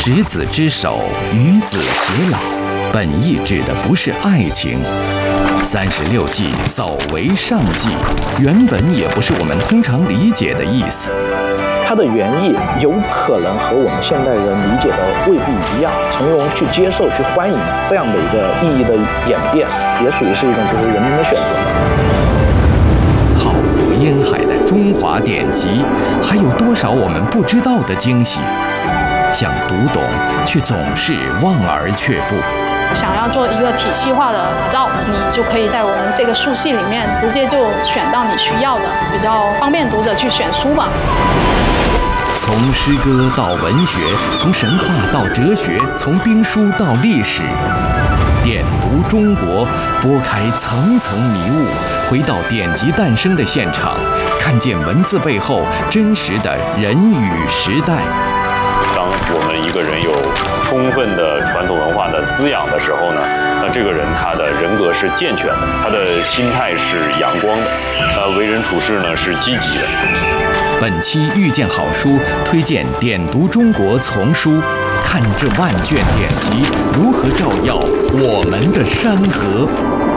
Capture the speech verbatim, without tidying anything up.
执子之手，与子偕老，本意指的不是爱情。三十六计，走为上计，原本也不是我们通常理解的意思。 它的原意有可能和我们现代人理解的未必一样，从容去接受、去欢迎这样的一个意义的演变，也属于是一种就是人民的选择。 浩如烟海的中华典籍，还有多少我们不知道的惊喜？想读懂，却总是望而却步。 想要做一个体系化的打造，你就可以在我们这个书系里面直接就选到你需要的，比较方便读者去选书吧。 从诗歌到文学，从神话到哲学，从兵书到历史，点读中国，拨开层层迷雾，回到典籍诞生的现场，看见文字背后真实的人与时代。 当我们一个人有充分的传统文化的滋养的时候呢，那这个人他的人格是健全的，他的心态是阳光的，呃，为人处事呢是积极的。 本期遇见好书推荐《点读中国》丛书，看这万卷典籍如何照耀我们的山河。